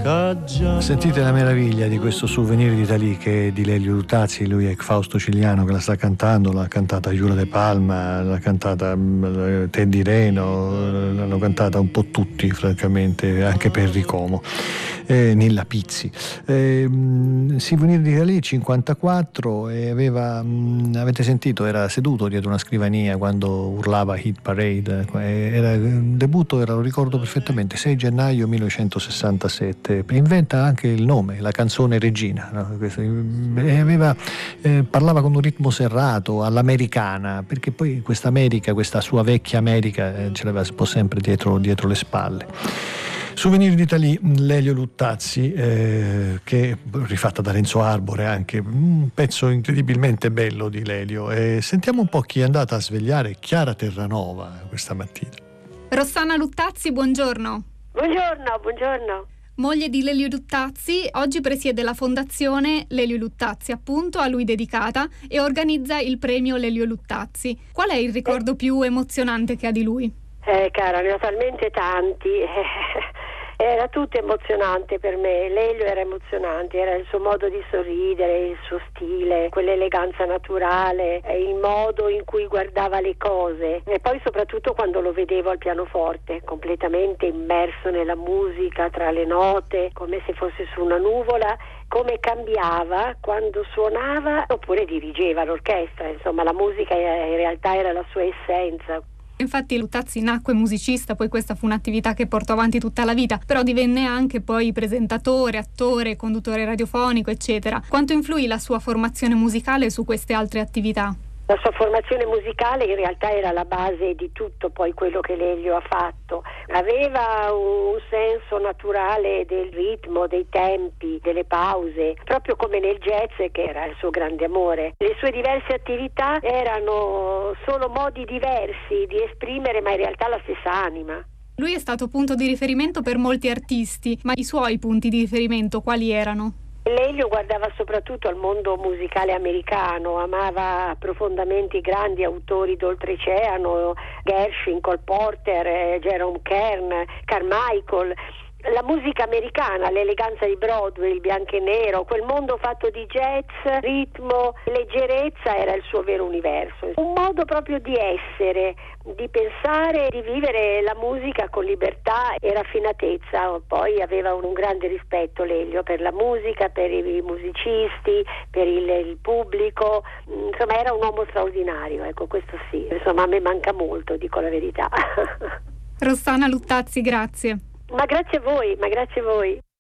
Sentite la meraviglia di questo Souvenir d'Italie, che è di Lelio Luttazzi. Lui è Fausto Cigliano che la sta cantando, l'ha cantata Giura De Palma, l'ha cantata Teddy Reno, l'hanno cantata un po' tutti francamente, anche Perry Como, Nilla Pizzi. Souvenir d'Italie 54, e aveva, avete sentito, era seduto dietro una scrivania quando urlava Hit Parade, il debutto era, lo ricordo perfettamente, 6 gennaio 1967. Inventa anche il nome, la canzone Regina, no? Parlava con un ritmo serrato, all'americana, perché poi questa America, questa sua vecchia America, ce l'aveva un po' sempre dietro le spalle. Souvenir d'Italie, Lelio Luttazzi, che è rifatta da Renzo Arbore, anche un pezzo incredibilmente bello di Lelio. Sentiamo un po' chi è andata a svegliare Chiara Terranova questa mattina. Rossana Luttazzi, buongiorno. Buongiorno. Moglie di Lelio Luttazzi, oggi presiede la fondazione Lelio Luttazzi, appunto, a lui dedicata, e organizza il premio Lelio Luttazzi. Qual è il ricordo più emozionante che ha di lui? Cara, ne ho talmente tanti. Era tutto emozionante per me. Lelio era emozionante, era il suo modo di sorridere, il suo stile, quell'eleganza naturale, il modo in cui guardava le cose, e poi soprattutto quando lo vedevo al pianoforte, completamente immerso nella musica, tra le note, come se fosse su una nuvola, come cambiava quando suonava oppure dirigeva l'orchestra. Insomma, la musica in realtà era la sua essenza. Infatti Luttazzi nacque musicista, poi questa fu un'attività che portò avanti tutta la vita, però divenne anche poi presentatore, attore, conduttore radiofonico, eccetera. Quanto influì la sua formazione musicale su queste altre attività? La sua formazione musicale in realtà era la base di tutto poi quello che Lelio ha fatto. Aveva un senso naturale del ritmo, dei tempi, delle pause, proprio come nel jazz, che era il suo grande amore. Le sue diverse attività erano solo modi diversi di esprimere, ma in realtà la stessa anima. Lui è stato punto di riferimento per molti artisti, ma i suoi punti di riferimento quali erano? Lelio guardava soprattutto al mondo musicale americano, amava profondamente i grandi autori d'oltreoceano, Gershwin, Cole Porter, Jerome Kern, Carmichael. La musica americana, l'eleganza di Broadway, il bianco e nero, quel mondo fatto di jazz, ritmo, leggerezza, era il suo vero universo. Un modo proprio di essere, di pensare, di vivere la musica con libertà e raffinatezza. Poi aveva un grande rispetto Lelio per la musica, per i musicisti, per il pubblico. Insomma, era un uomo straordinario, ecco, questo sì. Insomma, a me manca molto, dico la verità. Rossana Luttazzi, grazie. Ma grazie a voi.